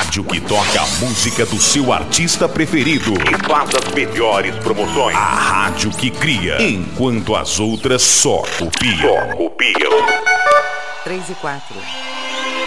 rádio que toca a música do seu artista preferido e faz as melhores promoções. A rádio que cria, enquanto as outras só copiam. 3 e 4.